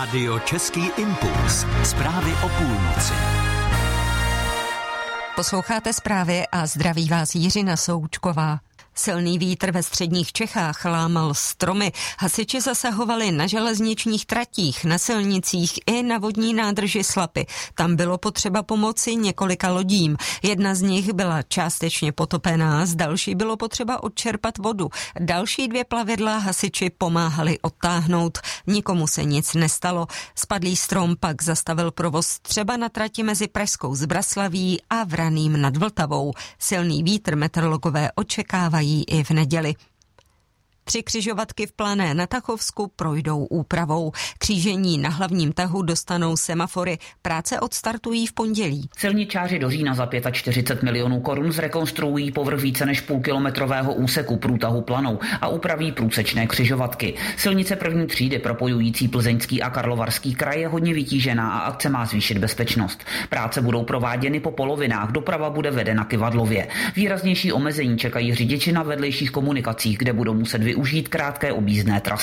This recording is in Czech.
Rádio Český impuls. Zprávy o půlnoci. Posloucháte zprávy a zdraví vás Jiřina Součková. Silný vítr ve středních Čechách lámal stromy. Hasiči zasahovali na železničních tratích, na silnicích i na vodní nádrži Slapy. Tam bylo potřeba pomoci několika lodím. Jedna z nich byla částečně potopená, z další bylo potřeba odčerpat vodu. Další 2 plavidla hasiči pomáhali odtáhnout. Nikomu se nic nestalo. Spadlý strom pak zastavil provoz třeba na trati mezi Pražskou Zbraslaví a Vraným nad Vltavou. Silný vítr meteorologové očekávají i v neděli. 3 křižovatky v Plané na Tachovsku projdou úpravou. Křížení na hlavním tahu dostanou semafory. Práce odstartují v pondělí. Silničáři do října za 45 milionů korun zrekonstruují povrch více než půlkilometrového úseku průtahu Planou a upraví průsečné křižovatky. Silnice první třídy propojující Plzeňský a Karlovarský kraj je hodně vytížená a akce má zvýšit bezpečnost. Práce budou prováděny po polovinách, doprava bude vedena kyvadlově. Výraznější omezení čekají řidiči na vedlejších komunikacích, kde budou muset využít krátké objízdné trasy.